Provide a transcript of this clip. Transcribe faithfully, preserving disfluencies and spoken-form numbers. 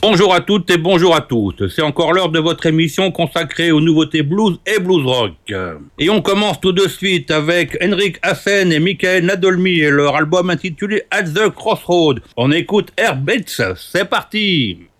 Bonjour à toutes et bonjour à tous. C'est encore l'heure de votre émission consacrée aux nouveautés blues et blues rock. Et on commence tout de suite avec Henrik Hassen et Michael Nadolny et leur album intitulé At the Crossroad. On écoute Air Beats. C'est parti.